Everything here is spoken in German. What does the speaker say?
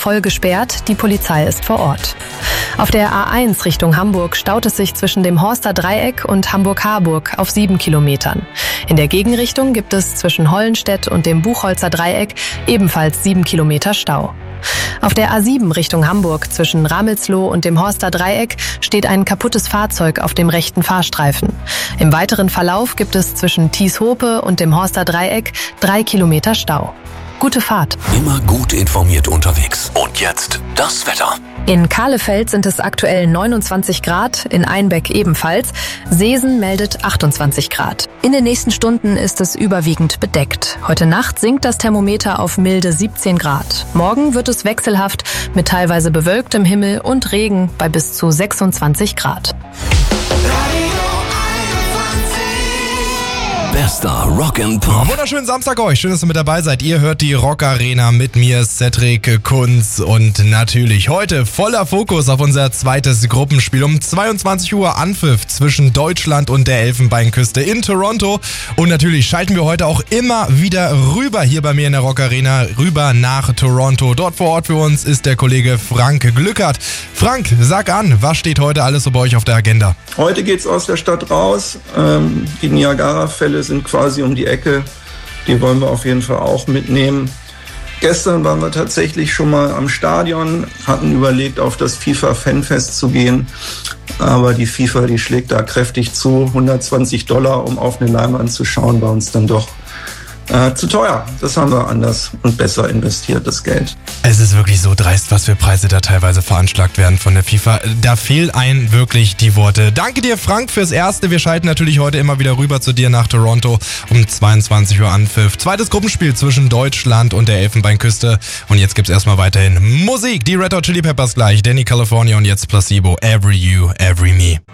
voll gesperrt, die Polizei ist vor Ort. Auf der A1 Richtung Hamburg staut es sich zwischen dem Horster Dreieck und Hamburg-Harburg auf 7 Kilometern. In der Gegenrichtung gibt es zwischen Hollenstedt und dem Buchholzer Dreieck ebenfalls 7 Kilometer Stau. Auf der A7 Richtung Hamburg zwischen Ramelsloh und dem Horster Dreieck steht ein kaputtes Fahrzeug auf dem rechten Fahrstreifen. Im weiteren Verlauf gibt es zwischen Thieshope und dem Horster Dreieck 3 Kilometer Stau. Gute Fahrt. Immer gut informiert unterwegs. Und jetzt das Wetter. In Kahlefeld sind es aktuell 29 Grad, in Einbeck ebenfalls. Seesen meldet 28 Grad. In den nächsten Stunden ist es überwiegend bedeckt. Heute Nacht sinkt das Thermometer auf milde 17 Grad. Morgen wird es wechselhaft mit teilweise bewölktem Himmel und Regen bei bis zu 26 Grad. Bester Rock'n'Pop. Wunderschönen Samstag euch. Schön, dass ihr mit dabei seid. Ihr hört die Rock Arena mit mir, Cedric Kunz. Und natürlich heute voller Fokus auf unser zweites Gruppenspiel. Um 22 Uhr Anpfiff zwischen Deutschland und der Elfenbeinküste in Toronto. Und natürlich schalten wir heute auch immer wieder rüber hier bei mir in der Rock Arena, rüber nach Toronto. Dort vor Ort für uns ist der Kollege Frank Glückert. Frank, sag an, was steht heute alles so bei euch auf der Agenda? Heute geht's aus der Stadt raus. Die Niagara-Fälle sind quasi um die Ecke. Die wollen wir auf jeden Fall auch mitnehmen. Gestern waren wir tatsächlich schon mal am Stadion, hatten überlegt, auf das FIFA-Fanfest zu gehen. Aber die FIFA, die schlägt da kräftig zu. $120, um auf eine Leinwand zu schauen, war uns dann doch zu teuer. Das haben wir anders und besser investiert, das Geld. Es ist wirklich so dreist, was für Preise da teilweise veranschlagt werden von der FIFA. Da fehlen einem wirklich die Worte. Danke dir, Frank, fürs Erste. Wir schalten natürlich heute immer wieder rüber zu dir nach Toronto um 22 Uhr Anpfiff. Zweites Gruppenspiel zwischen Deutschland und der Elfenbeinküste. Und jetzt gibt's erstmal weiterhin Musik. Die Red Hot Chili Peppers gleich, Danny California und jetzt Placebo, Every You, Every Me.